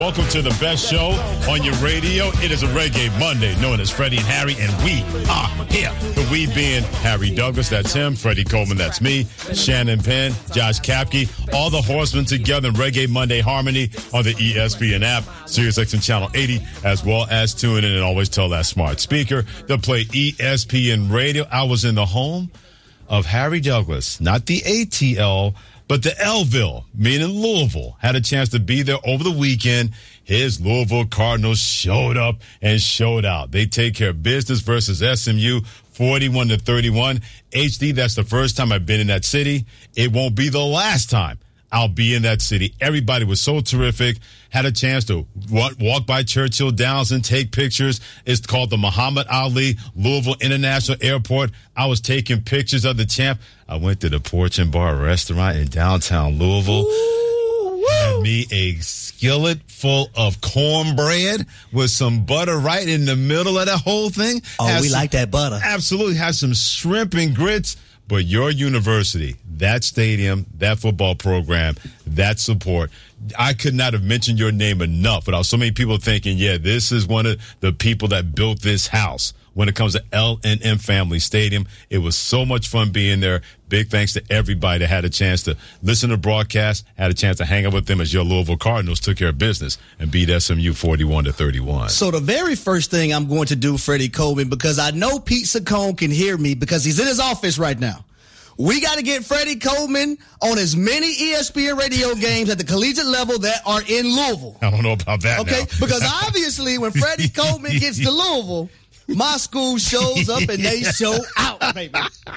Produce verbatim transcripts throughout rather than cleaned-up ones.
Welcome to the best show on your radio. It is a Reggae Monday, known as Freddie and Harry, and we are here. The we being Harry Douglas, that's him. Freddie Coleman, that's me. Shannon Penn, Josh Kapke, all the horsemen together in Reggae Monday Harmony on the E S P N app, SiriusXM Channel eighty, as well as tune in and always tell that smart speaker to play E S P N Radio. I was in the home of Harry Douglas, not the A T L, but the Elville, meaning Louisville, had a chance to be there over the weekend. His Louisville Cardinals showed up and showed out. They take care of business versus S M U, forty-one to thirty-one. H D, that's the first time I've been in that city. It won't be the last time I'll be in that city. Everybody was so terrific. Had a chance to walk, walk by Churchill Downs and take pictures. It's called the Muhammad Ali Louisville International Airport. I was taking pictures of the champ. I went to the Porch and Bar restaurant in downtown Louisville. Ooh, had me a skillet full of cornbread with some butter right in the middle of that whole thing. Oh, Has we some, like that butter. Absolutely. Has some shrimp and grits. But your university, that stadium, that football program, that support, I could not have mentioned your name enough without so many people thinking, yeah, this is one of the people that built this house when it comes to L N M Family Stadium. It was so much fun being there. Big thanks to everybody that had a chance to listen to the broadcast, had a chance to hang out with them as your Louisville Cardinals took care of business and beat S M U forty-one to thirty-one. So the very first thing I'm going to do, Freddie Coleman, because I know Pete Saccone can hear me because he's in his office right now. We got to get Freddie Coleman on as many E S P N radio games at the collegiate level that are in Louisville. I don't know about that Okay, now. because obviously when Freddie Coleman gets to Louisville, my school shows up and they show out, baby.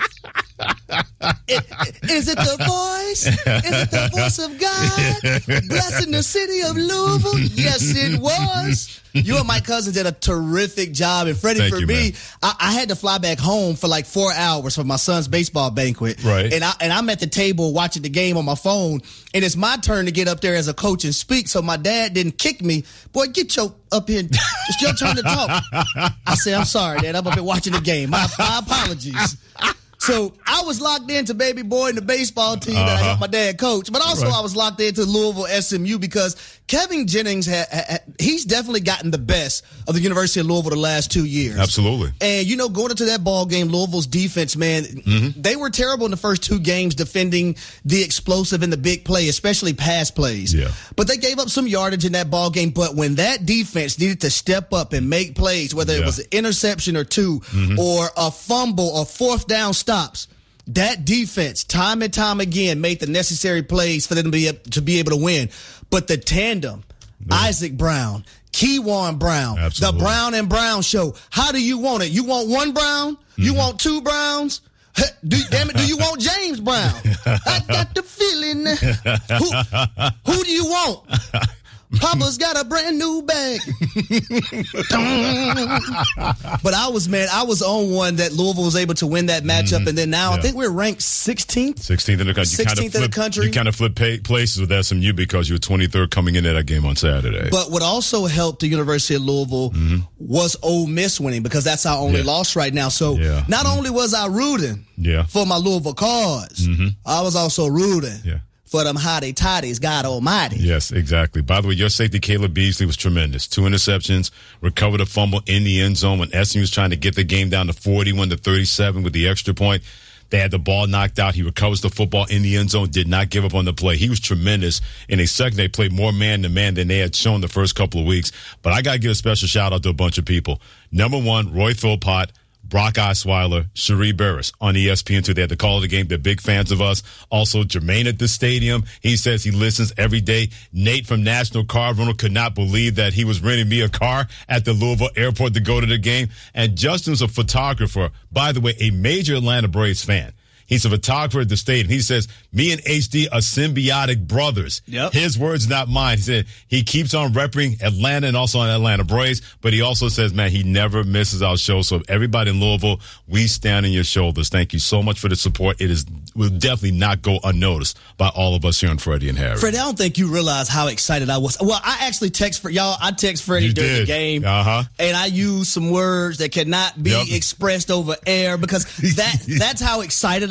Is it the voice? Is it the voice of God blessing the city of Louisville? Yes, it was. You and my cousins did a terrific job. And Freddie, Thank for you, me, I, I had to fly back home for like four hours for my son's baseball banquet. Right. And, I, and I'm at the table watching the game on my phone. And it's my turn to get up there as a coach and speak. So my dad didn't kick me. Boy, get your up here. It's your turn to talk. I said, I'm sorry, Dad. I'm up here watching the game. My, my apologies. So I was locked into Baby Boy and the baseball team uh-huh. that I helped my dad coach, but also right. I was locked into Louisville S M U because Kevin Jennings, ha, ha, he's definitely gotten the best of the University of Louisville the last two years. Absolutely. And, you know, going into that ball game, Louisville's defense, man, mm-hmm. they were terrible in the first two games defending the explosive and the big play, especially pass plays. Yeah. But they gave up some yardage in that ball game. But when that defense needed to step up and make plays, whether yeah. it was an interception or two mm-hmm. or a fumble or fourth down stop, Stops. That defense, time and time again, made the necessary plays for them to be, to be able to win. But the tandem, yeah. Isaac Brown, Keywan Brown, Absolutely. The Brown and Brown show. How do you want it? You want one Brown? Mm-hmm. You want two Browns? Do, damn it, do you want James Brown? I got the feeling. Who, who do you want? Papa's got a brand new bag. But I was, man, I was on one that Louisville was able to win that matchup. Mm-hmm. And then now yeah. I think we're ranked sixteenth. sixteenth in the country. sixteenth in the country. You kind of flipped pay, places with S M U because you were twenty-third coming into that game on Saturday. But what also helped the University of Louisville mm-hmm. was Ole Miss winning because that's our only yeah. loss right now. So yeah. not mm-hmm. only was I rooting yeah. for my Louisville Cards, mm-hmm. I was also rooting. Yeah. For them hottie toddies, God almighty. Yes, exactly. By the way, your safety, Caleb Beasley, was tremendous. Two interceptions, recovered a fumble in the end zone when S M U was trying to get the game down to forty-one to thirty-seven with the extra point. They had the ball knocked out. He recovers the football in the end zone, did not give up on the play. He was tremendous. In a second, they played more man-to-man than they had shown the first couple of weeks. But I got to give a special shout-out to a bunch of people. Number one, Roy Philpott, Brock Osweiler, Cherie Burris on E S P N two. They had to call the game. They're big fans of us. Also, Jermaine at the stadium. He says he listens every day. Nate from National Car Rental could not believe that he was renting me a car at the Louisville airport to go to the game. And Justin's a photographer. By the way, a major Atlanta Braves fan. He's a photographer at the stadium. He says, me and H D are symbiotic brothers. Yep. His words, not mine. He said he keeps on repping Atlanta and also on Atlanta Braves, but he also says, man, he never misses our show. So everybody in Louisville, we stand on your shoulders. Thank you so much for the support. It is will definitely not go unnoticed by all of us here on Freddie and Harry. Freddie, I don't think you realize how excited I was. Well, I actually text for y'all. I text Freddie you during did. the game, uh-huh. and I used some words that cannot be yep. expressed over air because that that's how excited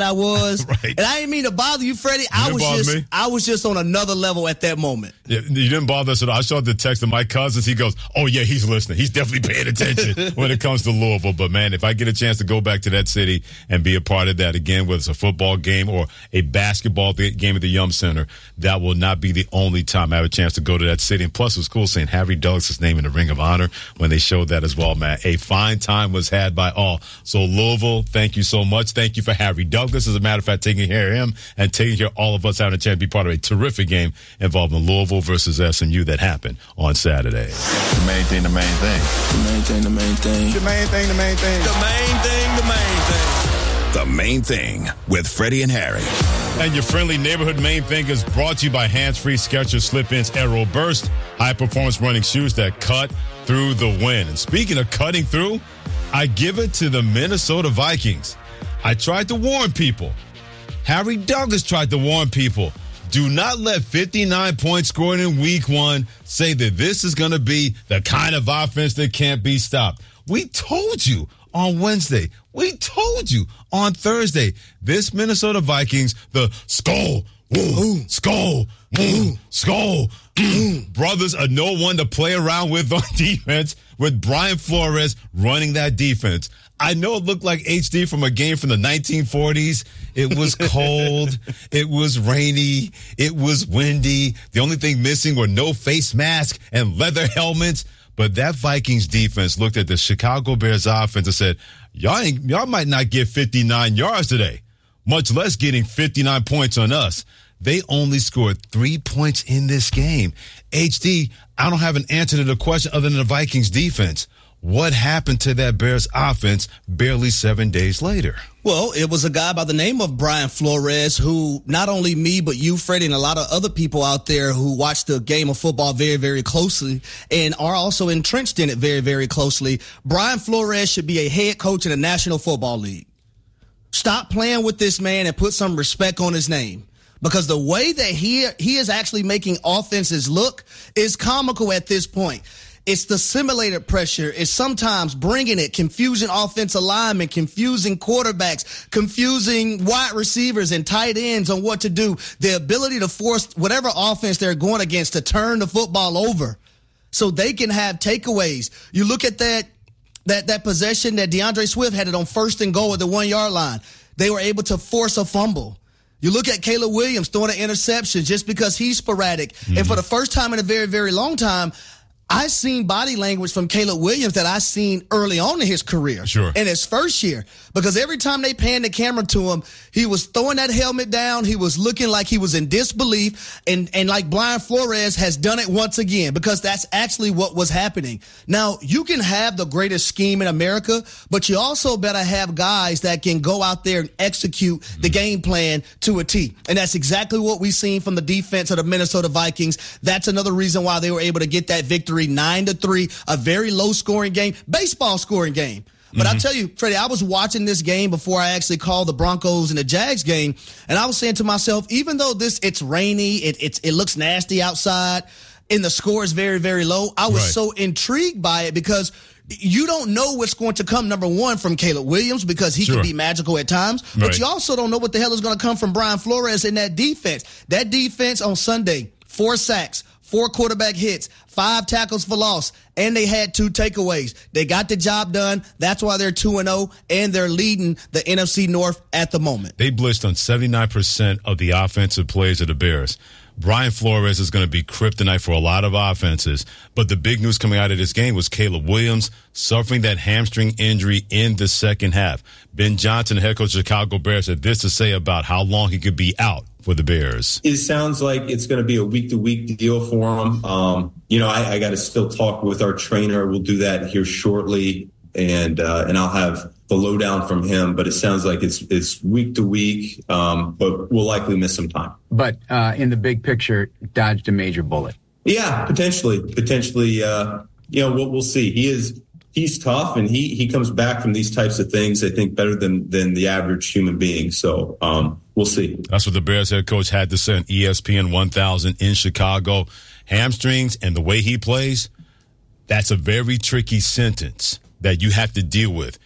I was. Right. And I didn't mean to bother you, Freddie. I was just me. I was just on another level at that moment. Yeah, you didn't bother us at all. I saw the text of my cousins. He goes, oh, yeah, he's listening. He's definitely paying attention when it comes to Louisville. But, man, if I get a chance to go back to that city and be a part of that again, whether it's a football game or a basketball game at the Yum Center, that will not be the only time I have a chance to go to that city. And plus, it was cool seeing Harry Douglas' name in the Ring of Honor when they showed that as well, man. A fine time was had by all. So, Louisville, thank you so much. Thank you for Harry Douglas, as a matter of fact, taking care of him and taking care of all of us having a chance to be part of a terrific game involving Louisville versus S M U that happened on Saturday. The main thing, the main thing. The main thing, the main thing. The main thing, the main thing. The main thing, the main thing. The Main Thing with Freddie and Harry. And your friendly neighborhood Main Thing is brought to you by Hands-Free Skechers Slip-Ins Aero Burst, high-performance running shoes that cut through the wind. And speaking of cutting through, I give it to the Minnesota Vikings. I tried to warn people. Harry Douglas tried to warn people. Do not let fifty-nine points scored in week one say that this is going to be the kind of offense that can't be stopped. We told you on Wednesday. We told you on Thursday. This Minnesota Vikings, the skull, woo, skull, woo, skull, brothers are no one to play around with on defense with Brian Flores running that defense. I know it looked like H D from a game from the nineteen forties. It was cold. It was rainy. It was windy. The only thing missing were no face masks and leather helmets. But that Vikings defense looked at the Chicago Bears offense and said, y'all ain't, y'all might not get fifty-nine yards today, much less getting fifty-nine points on us. They only scored three points in this game. H D, I don't have an answer to the question other than the Vikings defense. What happened to that Bears offense barely seven days later? Well, it was a guy by the name of Brian Flores who not only me, but you, Freddie, and a lot of other people out there who watch the game of football very, very closely and are also entrenched in it very, very closely. Brian Flores should be a head coach in the National Football League. Stop playing with this man and put some respect on his name. Because the way that he he is actually making offenses look is comical at this point. It's the simulated pressure. It's sometimes bringing it, confusing offensive linemen, confusing quarterbacks, confusing wide receivers and tight ends on what to do. The ability to force whatever offense they're going against to turn the football over so they can have takeaways. You look at that that that possession that DeAndre Swift had it on first and goal at the one-yard line. They were able to force a fumble. You look at Caleb Williams throwing an interception just because he's sporadic. Mm-hmm. And for the first time in a very, very long time, I've seen body language from Caleb Williams that I've seen early on in his career. Sure. In his first year. Because every time they panned the camera to him, he was throwing that helmet down. He was looking like he was in disbelief. And, and like Brian Flores has done it once again, because that's actually what was happening. Now, you can have the greatest scheme in America, but you also better have guys that can go out there and execute mm-hmm. the game plan to a T. And that's exactly what we've seen from the defense of the Minnesota Vikings. That's another reason why they were able to get that victory. Nine to three, a very low scoring game, baseball scoring game. But mm-hmm. I'll tell you, Freddie, I was watching this game before I actually called the Broncos and the Jags game. And I was saying to myself, even though this, it's rainy, it, it's, it looks nasty outside and the score is very, very low. I was right. so intrigued by it because you don't know what's going to come, number one, from Caleb Williams, because he sure. can be magical at times. But right. you also don't know what the hell is going to come from Brian Flores in that defense. That defense on Sunday, four sacks, four quarterback hits, five tackles for loss, and they had two takeaways. They got the job done. That's why they're two and oh, and they're leading the N F C North at the moment. They blitzed on seventy-nine percent of the offensive plays of the Bears. Brian Flores is going to be kryptonite for a lot of offenses. But the big news coming out of this game was Caleb Williams suffering that hamstring injury in the second half. Ben Johnson, head coach of the Chicago Bears, had this to say about how long he could be out for the Bears. It sounds like it's going to be a week-to-week deal for him. Um, you know, I, I got to still talk with our trainer. We'll do that here shortly, and uh, and I'll have the lowdown from him. But it sounds like it's it's week to week, um, but we'll likely miss some time. But uh, in the big picture, dodged a major bullet. Yeah, potentially, potentially. Uh, you know, we'll, we'll see. He is. He's tough, and he he comes back from these types of things, I think, better than than the average human being. So um, we'll see. That's what the Bears head coach had to say on E S P N one thousand in Chicago. Hamstrings and the way he plays, that's a very tricky sentence that you have to deal with.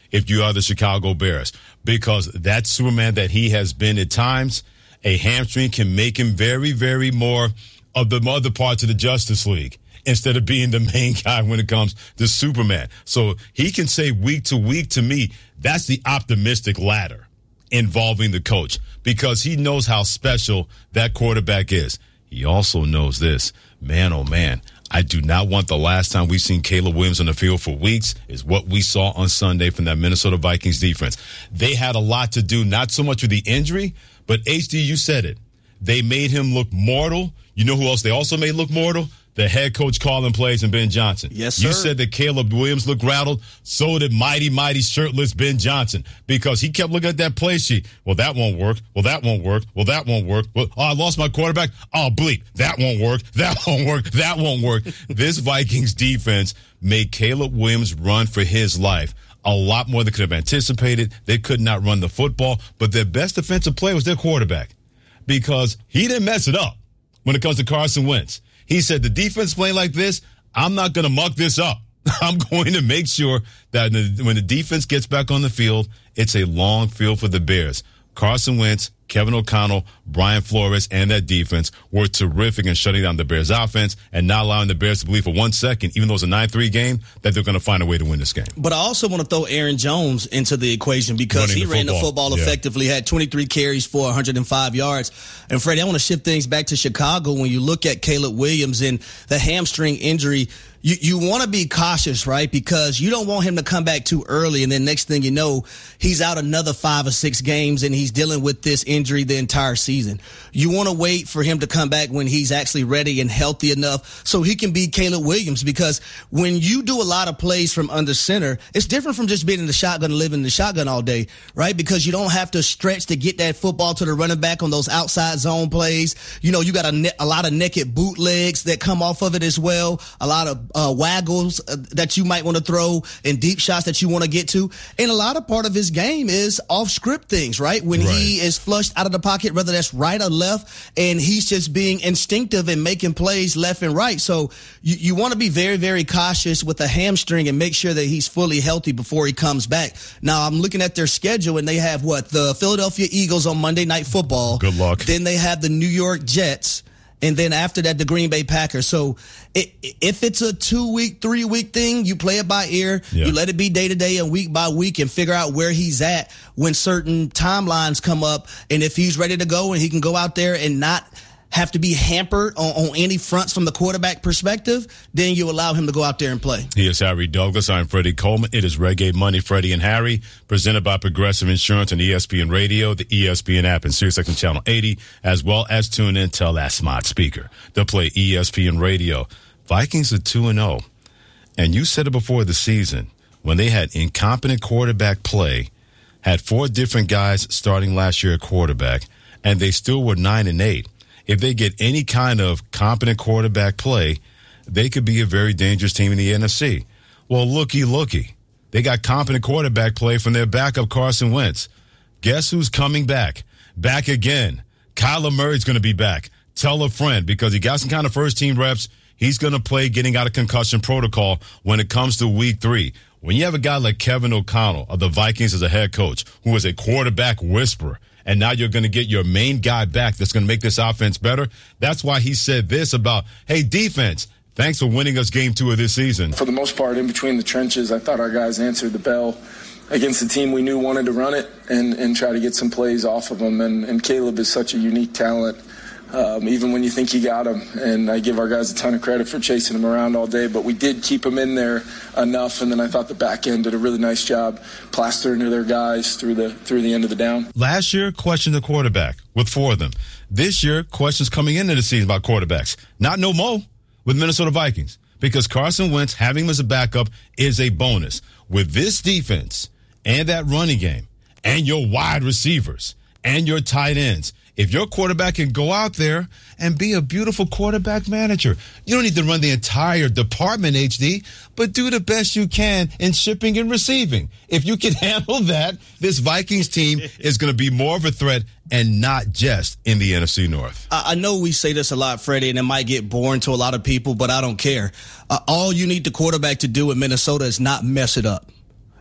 if you are the Chicago Bears, because that Superman that he has been at times, a hamstring can make him very, very more of the other parts of the Justice League instead of being the main guy when it comes to Superman. So he can say week to week, to me, that's the optimistic ladder involving the coach, because he knows how special that quarterback is. He also knows this, man, oh man, I do not want the last time we've seen Caleb Williams on the field for weeks is what we saw on Sunday from that Minnesota Vikings defense. They had a lot to do, not so much with the injury, but H D, you said it. They made him look mortal. You know who else they also made look mortal? The head coach calling plays and Ben Johnson. Yes, sir. You said that Caleb Williams looked rattled. So did mighty, mighty shirtless Ben Johnson, because he kept looking at that play sheet. Well, that won't work. Well, that won't work. Well, that won't work. Well, oh, I lost my quarterback. Oh, bleep. That won't work. That won't work. That won't work. This Vikings defense made Caleb Williams run for his life a lot more than could have anticipated. They could not run the football, but their best defensive play was their quarterback, because he didn't mess it up when it comes to Carson Wentz. He said, the defense playing like this, I'm not going to muck this up. I'm going to make sure that when the defense gets back on the field, it's a long field for the Bears. Carson Wentz, Kevin O'Connell, Brian Flores, and that defense were terrific in shutting down the Bears' offense and not allowing the Bears to believe for one second, even though it's a nine three game, that they're going to find a way to win this game. But I also want to throw Aaron Jones into the equation, because Running he the ran football. the football Yeah. effectively, had twenty-three carries for one hundred five yards. And, Freddie, I want to shift things back to Chicago. When you look at Caleb Williams and the hamstring injury, you, you want to be cautious, right? Because you don't want him to come back too early, and then next thing you know, he's out another five or six games, and he's dealing with this injury the entire season. You want to wait for him to come back when he's actually ready and healthy enough so he can be Caleb Williams, because when you do a lot of plays from under center, it's different from just being in the shotgun and living in the shotgun all day, right? Because you don't have to stretch to get that football to the running back on those outside zone plays. You know, you got a, ne- a lot of naked bootlegs that come off of it as well, a lot of uh, waggles uh, that you might want to throw, and deep shots that you want to get to. And a lot of part of his game is off script things, right? When Right. he is flushed out of the pocket, whether that's right or left, and he's just being instinctive and making plays left and right. So you, you want to be very, very cautious with a hamstring and make sure that he's fully healthy before he comes back. Now, I'm looking at their schedule, and they have what? The Philadelphia Eagles on Monday Night Football. Good luck. Then they have the New York Jets. And then after that, the Green Bay Packers. So it, if it's a two-week, three-week thing, you play it by ear. Yeah. You let it be day-to-day and week by week, and figure out where he's at when certain timelines come up. And if he's ready to go and he can go out there and not have to be hampered on, on any fronts from the quarterback perspective, then you allow him to go out there and play. He is Harry Douglas. I'm Freddie Coleman. It is Reggae Money, Freddie and Harry, presented by Progressive Insurance and E S P N Radio, the E S P N app, and SiriusXM Channel eighty, as well as tune in, tell that smart speaker to play E S P N Radio. Vikings are two and oh, and you said it before the season, when they had incompetent quarterback play, had four different guys starting last year at quarterback, and they still were nine and eight. If they get any kind of competent quarterback play, they could be a very dangerous team in the N F C. Well, looky, looky. They got competent quarterback play from their backup, Carson Wentz. Guess who's coming back? Back again. Kyler Murray's going to be back. Tell a friend, because he got some kind of first-team reps. He's going to play getting out of concussion protocol when it comes to week three. When you have a guy like Kevin O'Connell of the Vikings as a head coach, who is a quarterback whisperer, and now you're going to get your main guy back that's going to make this offense better. That's why he said this about, hey, defense, thanks for winning us game two of this season. For the most part, in between the trenches, I thought our guys answered the bell against the team we knew wanted to run it and, and try to get some plays off of them. And, and Caleb is such a unique talent. Um, even when you think you got him, and I give our guys a ton of credit for chasing him around all day, but we did keep him in there enough, and then I thought the back end did a really nice job plastering to their guys through the through the end of the down. Last year, questioned the quarterback with four of them. This year, questions coming into the season about quarterbacks. Not no more with Minnesota Vikings, because Carson Wentz, having him as a backup, is a bonus. With this defense and that running game and your wide receivers and your tight ends, if your quarterback can go out there and be a beautiful quarterback manager, you don't need to run the entire department, H D, but do the best you can in shipping and receiving. If you can handle that, this Vikings team is going to be more of a threat, and not just in the N F C North. I know we say this a lot, Freddie, and it might get boring to a lot of people, but I don't care. Uh, all you need the quarterback to do in Minnesota is not mess it up.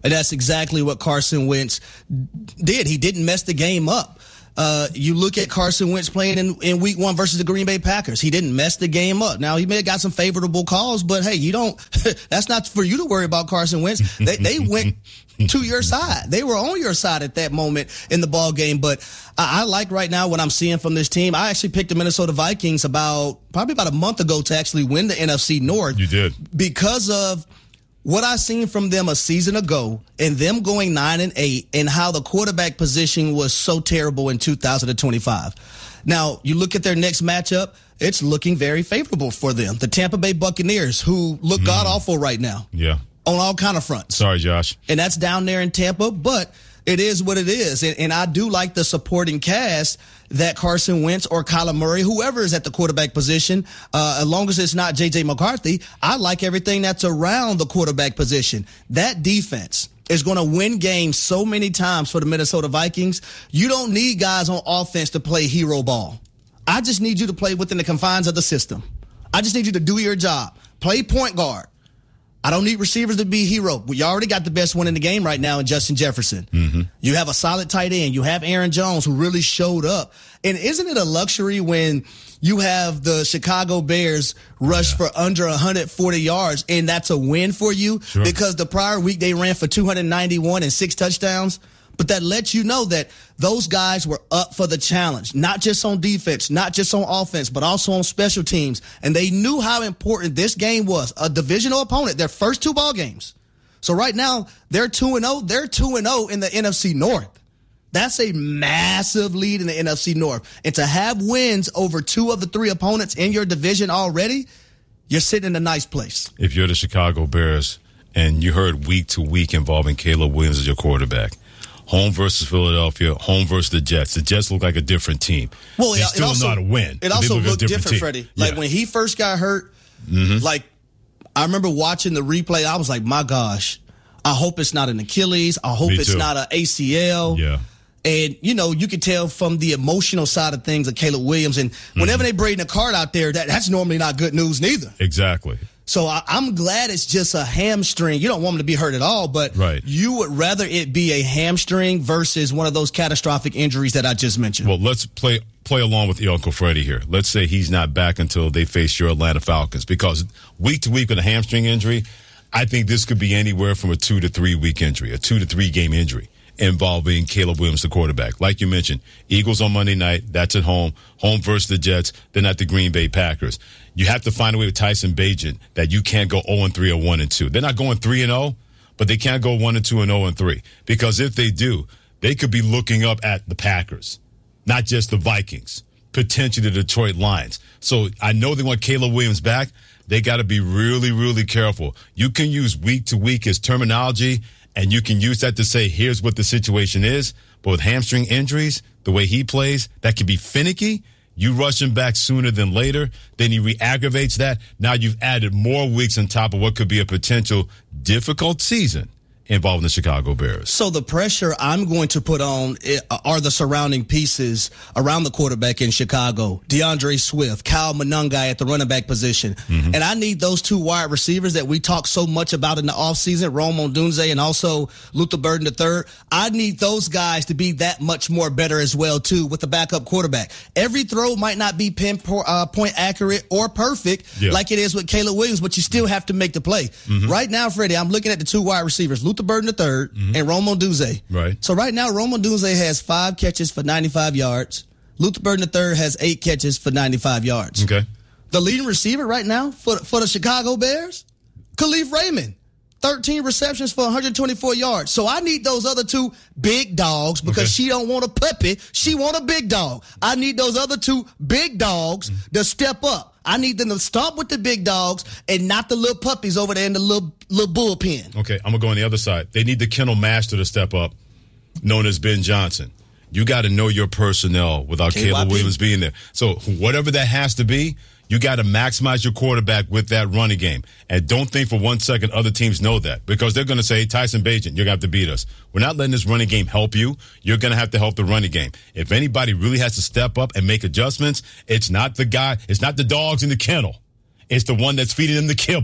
And that's exactly what Carson Wentz did. He didn't mess the game up. Uh, you look at Carson Wentz playing in, in week one versus the Green Bay Packers. He didn't mess the game up. Now, he may have got some favorable calls, but hey, you don't, that's not for you to worry about Carson Wentz. They, they went to your side. They were on your side at that moment in the ball game. But I, I like right now what I'm seeing from this team. I actually picked the Minnesota Vikings about, probably about a month ago to actually win the N F C North. You did. Because of what I seen from them a season ago and them going nine and eight and how the quarterback position was so terrible in two thousand twenty-five. Now, you look at their next matchup, it's looking very favorable for them. The Tampa Bay Buccaneers, who look mm. god-awful right now. Yeah. On all kind of fronts. Sorry, Josh. And that's down there in Tampa, but it is what it is. And, and I do like the supporting cast that Carson Wentz or Kyler Murray, whoever is at the quarterback position, uh, as long as it's not J J McCarthy, I like everything that's around the quarterback position. That defense is going to win games so many times for the Minnesota Vikings. You don't need guys on offense to play hero ball. I just need you to play within the confines of the system. I just need you to do your job. Play point guard. I don't need receivers to be hero. We already got the best one in the game right now in Justin Jefferson. Mm-hmm. You have a solid tight end. You have Aaron Jones, who really showed up. And isn't it a luxury when you have the Chicago Bears rush yeah. for under one hundred forty yards, and that's a win for you? Sure. Because the prior week they ran for two hundred ninety-one and six touchdowns. But that lets you know that those guys were up for the challenge, not just on defense, not just on offense, but also on special teams. And they knew how important this game was. A divisional opponent, their first two ball games. So right now, they're two and oh. They're two and oh in the N F C North. That's a massive lead in the N F C North. And to have wins over two of the three opponents in your division already, you're sitting in a nice place. If you're the Chicago Bears and you heard week to week involving Caleb Williams as your quarterback, home versus Philadelphia, home versus the Jets. The Jets look like a different team. Well, they it, still it also, know how to win. It also look looked different, different Freddie. Like yeah. when he first got hurt, mm-hmm. like I remember watching the replay. I was like, my gosh, I hope it's not an Achilles. I hope Me it's too. not an A C L. Yeah. And, you know, you can tell from the emotional side of things of Caleb Williams. And whenever mm-hmm. they bring a card out there, that, that's normally not good news neither. Exactly. So I, I'm glad it's just a hamstring. You don't want him to be hurt at all, but right. you would rather it be a hamstring versus one of those catastrophic injuries that I just mentioned. Well, let's play play along with your Uncle Freddie here. Let's say he's not back until they face your Atlanta Falcons, because week to week with a hamstring injury, I think this could be anywhere from a two to three week injury, a two to three game injury involving Caleb Williams, the quarterback. Like you mentioned, Eagles on Monday night. That's at home. Home versus the Jets. Then at the Green Bay Packers. You have to find a way with Tyson Bagent that you can't go oh and three or one and two. They're not going three and oh, but they can't go one and two and oh and three. Because if they do, they could be looking up at the Packers, not just the Vikings, potentially the Detroit Lions. So I know they want Caleb Williams back. They got to be really, really careful. You can use week to week as terminology, and you can use that to say, here's what the situation is. But with hamstring injuries, the way he plays, that can be finicky. You rush him back sooner than later, then he re-aggravates that. Now you've added more weeks on top of what could be a potential difficult season involving the Chicago Bears. So the pressure I'm going to put on are the surrounding pieces around the quarterback in Chicago. DeAndre Swift, Kyle Monangai at the running back position. Mm-hmm. And I need those two wide receivers that we talk so much about in the offseason, Rome Odunze and also Luther Burden the third. I need those guys to be that much more better as well, too, with the backup quarterback. Every throw might not be pinpoint uh, point accurate or perfect yeah. like it is with Caleb Williams, but you still have to make the play. Mm-hmm. Right now, Freddie, I'm looking at the two wide receivers, Luther Burden the third mm-hmm. and Rome Odunze. Right. So right now, Rome Odunze has five catches for ninety-five yards. Luther Burden the third has eight catches for ninety-five yards. Okay. The leading receiver right now for, for the Chicago Bears, Khalif Raymond, thirteen receptions for one hundred twenty-four yards. So I need those other two big dogs because okay. she don't want a puppy. She want a big dog. I need those other two big dogs mm-hmm. to step up. I need them to stomp with the big dogs and not the little puppies over there in the little little bullpen. Okay, I'm going to go on the other side. They need the kennel master to step up, known as Ben Johnson. You got to know your personnel without K Y P. Caleb Williams being there. So whatever that has to be, you got to maximize your quarterback with that running game. And don't think for one second other teams know that, because they're going to say, Tyson Bagent, you're going to have to beat us. We're not letting this running game help you. You're going to have to help the running game. If anybody really has to step up and make adjustments, it's not the guy, it's not the dogs in the kennel. It's the one that's feeding them the kibble.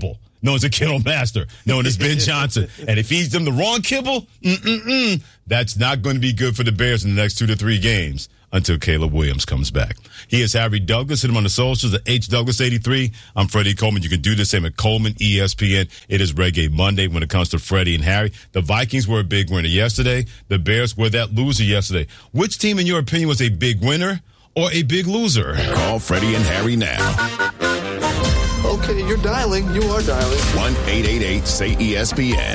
known as a kennel master, known as Ben Johnson. And if he feeds them the wrong kibble, mm-mm-mm, that's not going to be good for the Bears in the next two to three games until Caleb Williams comes back. He is Harry Douglas. Hit him on the socials at H Douglas eighty-three. I'm Freddie Coleman. You can do the same at Coleman E S P N. It is Reggae Monday when it comes to Freddie and Harry. The Vikings were a big winner yesterday. The Bears were that loser yesterday. Which team, in your opinion, was a big winner or a big loser? Call Freddie and Harry now. Okay, you're dialing. You are dialing. one eight eight eight say E S P N.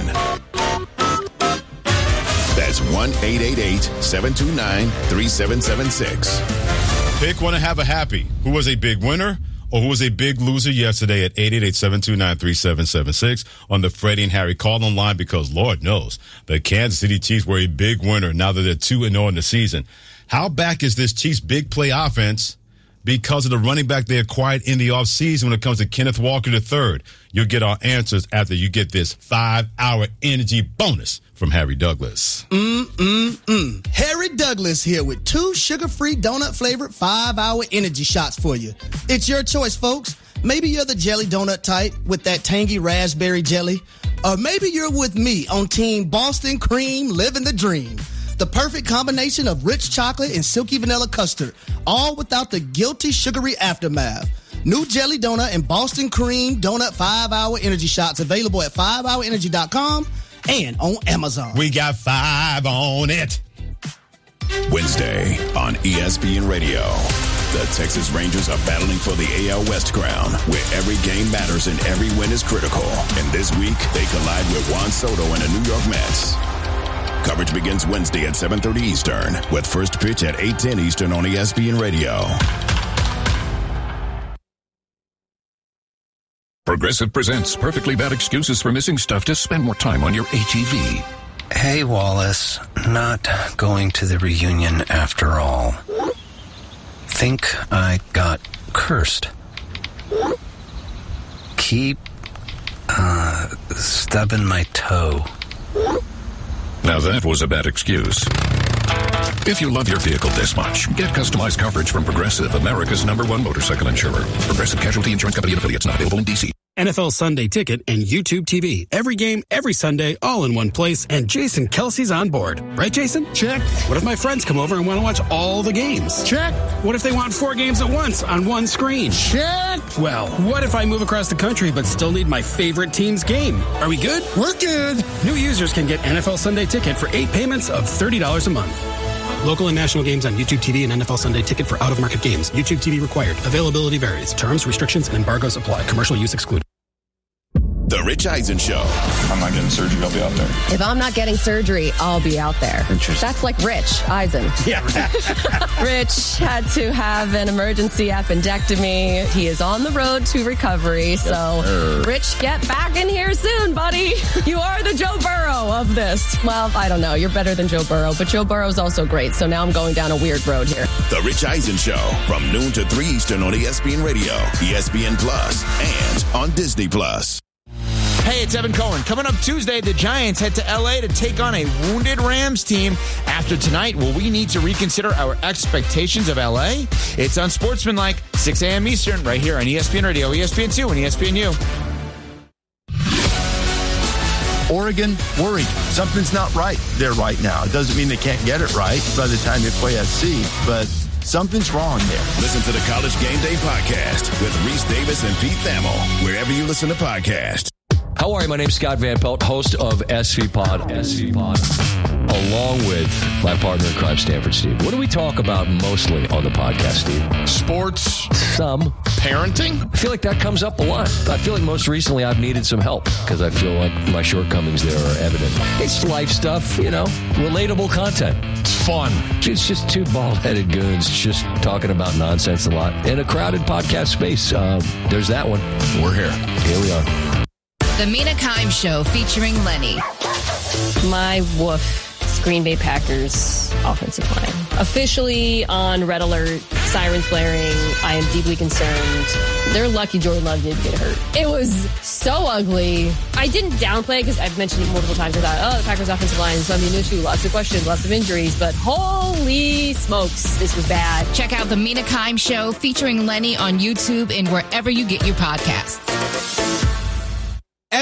That's one eight eight eight seven two nine three seven seven six. Pick one to have a happy. Who was a big winner or who was a big loser yesterday at eight eight eight seven two nine three seven seven six on the Freddie and Harry call online, because Lord knows the Kansas City Chiefs were a big winner now that they're two and oh in the season. How back is this Chiefs big play offense because of the running back they acquired in the offseason when it comes to Kenneth Walker the third? You'll get our answers after you get this five-hour energy bonus from Harry Douglas. Mm-mm-mm. Harry Douglas here with two sugar-free donut-flavored five-hour energy shots for you. It's your choice, folks. Maybe you're the jelly donut type with that tangy raspberry jelly. Or maybe you're with me on Team Boston Cream, living the dream. The perfect combination of rich chocolate and silky vanilla custard, all without the guilty sugary aftermath. New Jelly Donut and Boston Cream Donut five-hour energy shots available at five hour energy dot com and on Amazon. We got five on it. Wednesday on E S P N Radio. The Texas Rangers are battling for the A L West crown, where every game matters and every win is critical. And this week, they collide with Juan Soto and the New York Mets. Coverage begins Wednesday at seven thirty Eastern, with first pitch at eight ten Eastern on E S P N Radio. Progressive presents Perfectly Bad Excuses for Missing Stuff to Spend More Time on Your A T V. Hey, Wallace. Not going to the reunion after all. Think I got cursed. Keep, uh, stubbing my toe. Now that was a bad excuse. If you love your vehicle this much, get customized coverage from Progressive, America's number one motorcycle insurer. Progressive Casualty Insurance Company and affiliates, not available in D C. N F L Sunday Ticket and YouTube T V. Every game, every Sunday, all in one place, and Jason Kelsey's on board. Right, Jason? Check. What if my friends come over and want to watch all the games? Check. What if they want four games at once on one screen? Check. Well, what if I move across the country but still need my favorite team's game? Are we good? We're good. New users can get N F L Sunday Ticket for eight payments of thirty dollars a month. Local and national games on YouTube T V and N F L Sunday Ticket for out-of-market games. YouTube T V required. Availability varies. Terms, restrictions, and embargoes apply. Commercial use excluded. The Rich Eisen Show. I'm not getting surgery. I'll be out there. If I'm not getting surgery, I'll be out there. That's like Rich Eisen. Yeah. Rich had to have an emergency appendectomy. He is on the road to recovery. So, yes, Rich, get back in here soon, buddy. You are the Joe Burrow of this. Well, I don't know. You're better than Joe Burrow, but Joe Burrow's also great. So now I'm going down a weird road here. The Rich Eisen Show from noon to three Eastern on E S P N Radio, E S P N Plus, and on Disney Plus. Hey, it's Evan Cohen. Coming up Tuesday, the Giants head to L A to take on a wounded Rams team. After tonight, will we need to reconsider our expectations of L A? It's Unsportsmanlike, six a.m. Eastern, right here on E S P N Radio, E S P N two, and E S P N U. Oregon, worried. Something's not right there right now. It doesn't mean they can't get it right by the time they play S C, but something's wrong there. Listen to the College Game Day podcast with Reese Davis and Pete Thamel, wherever you listen to podcasts. How are you? My name's Scott Van Pelt, host of S V Pod, S V Pod, along with my partner in crime, Stanford Steve. What do we talk about mostly on the podcast, Steve? Sports. Some. Parenting. I feel like that comes up a lot. I feel like most recently I've needed some help because I feel like my shortcomings there are evident. It's life stuff, you know, relatable content. It's fun. It's just two bald-headed goons just talking about nonsense a lot in a crowded podcast space. Uh, there's that one. We're here. Here we are. The Mina Kimes Show featuring Lenny. My woof. Green Bay Packers offensive line. Officially on red alert, sirens blaring. I am deeply concerned. They're lucky Jordan Love didn't get hurt. It was so ugly. I didn't downplay it because I've mentioned it multiple times. I thought, oh, the Packers offensive line is something new too. Lots of questions, lots of injuries, but holy smokes, this was bad. Check out the Mina Kimes Show featuring Lenny on YouTube and wherever you get your podcasts.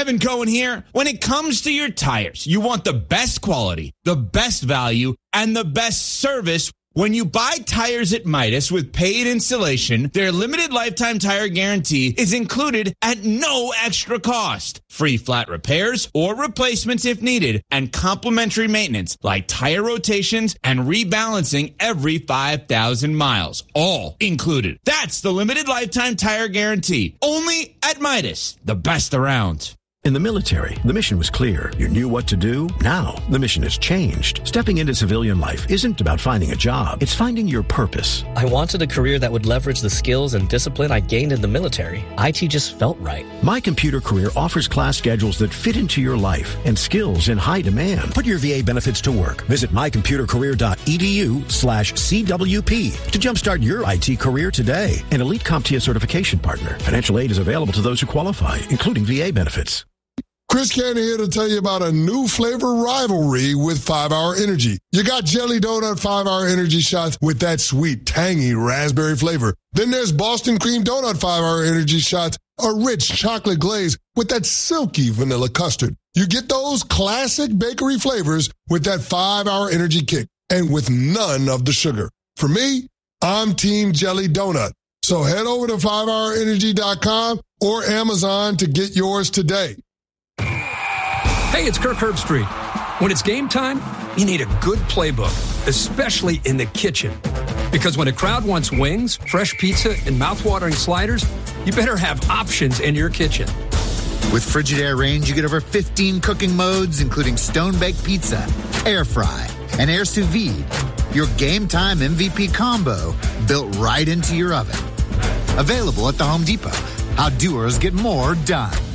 Evan Cohen here. When it comes to your tires, you want the best quality, the best value, and the best service. When you buy tires at Midas with paid installation, their limited lifetime tire guarantee is included at no extra cost. Free flat repairs or replacements if needed, and complimentary maintenance like tire rotations and rebalancing every five thousand miles. All included. That's the limited lifetime tire guarantee. Only at Midas, the best around. In the military, the mission was clear. You knew what to do. Now, the mission has changed. Stepping into civilian life isn't about finding a job. It's finding your purpose. I wanted a career that would leverage the skills and discipline I gained in the military. I T just felt right. My Computer Career offers class schedules that fit into your life and skills in high demand. Put your V A benefits to work. Visit mycomputercareer.edu slash CWP to jumpstart your I T career today. An Elite CompTIA certification partner. Financial aid is available to those who qualify, including V A benefits. Chris Cannon here to tell you about a new flavor rivalry with five hour Energy. You got Jelly Donut five hour Energy shots with that sweet, tangy raspberry flavor. Then there's Boston Cream Donut five hour Energy shots, a rich chocolate glaze with that silky vanilla custard. You get those classic bakery flavors with that five hour Energy kick and with none of the sugar. For me, I'm Team Jelly Donut. So head over to five hour energy dot com or Amazon to get yours today. Hey, it's Kirk Herbstreit. When it's game time, you need a good playbook, especially in the kitchen. Because when a crowd wants wings, fresh pizza, and mouthwatering sliders, you better have options in your kitchen. With Frigidaire Range, you get over fifteen cooking modes, including stone-baked pizza, air fry, and air sous vide. Your game time M V P combo built right into your oven. Available at the Home Depot. How doers get more done.